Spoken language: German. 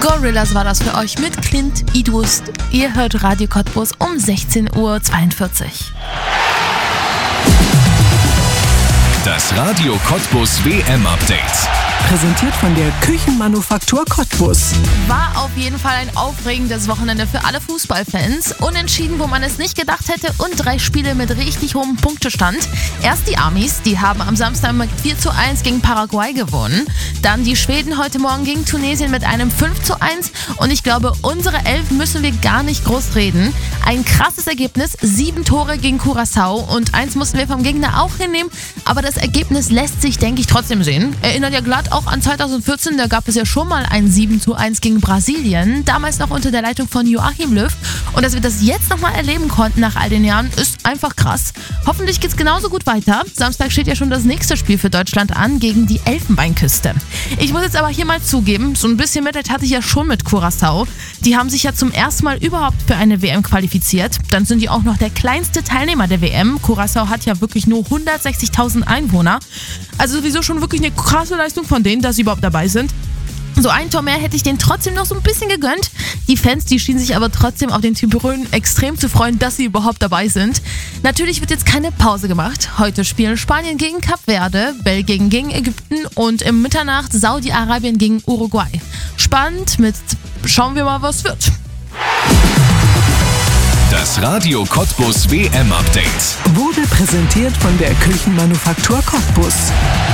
Gorillaz war das für euch mit Clint Eastwood. Ihr hört Radio Cottbus um 16:42 Uhr. Das Radio Cottbus WM-Update. Präsentiert von der Küchenmanufaktur Cottbus. War auf jeden Fall ein aufregendes Wochenende für alle Fußballfans. Unentschieden, wo man es nicht gedacht hätte, und 3 Spiele mit richtig hohem Punktestand. Erst die Amis, die haben am Samstag mit 4:1 gegen Paraguay gewonnen. Dann die Schweden heute Morgen gegen Tunesien mit einem 5:1. Und ich glaube, unsere Elf müssen wir gar nicht groß reden. Ein krasses Ergebnis, 7 Tore gegen Curaçao, und 1 mussten wir vom Gegner auch hinnehmen. Aber das Ergebnis lässt sich, denke ich, trotzdem sehen. Erinnert ja glatt auch an 2014, da gab es ja schon mal ein 7:1 gegen Brasilien, damals noch unter der Leitung von Joachim Löw. Und dass wir das jetzt nochmal erleben konnten nach all den Jahren, ist einfach krass. Hoffentlich geht es genauso gut weiter. Samstag steht ja schon das nächste Spiel für Deutschland an gegen die Elfenbeinküste. Ich muss jetzt aber hier mal zugeben, so ein bisschen Mitleid hatte ich ja schon mit Curaçao. Die haben sich ja zum ersten Mal überhaupt für eine WM qualifiziert. Dann sind die auch noch der kleinste Teilnehmer der WM. Curaçao hat ja wirklich nur 160.000 Einwohner. Also sowieso schon wirklich eine krasse Leistung von denen, dass sie überhaupt dabei sind. So ein Tor mehr hätte ich denen trotzdem noch so ein bisschen gegönnt. Die Fans, die schienen sich aber trotzdem auf den Tiburonen extrem zu freuen, dass sie überhaupt dabei sind. Natürlich wird jetzt keine Pause gemacht. Heute spielen Spanien gegen Kap Verde, Belgien gegen Ägypten und im Mitternacht Saudi-Arabien gegen Uruguay. Spannend, schauen wir mal, was wird. Das Radio Cottbus WM-Update Wurde präsentiert von der Küchenmanufaktur Cottbus.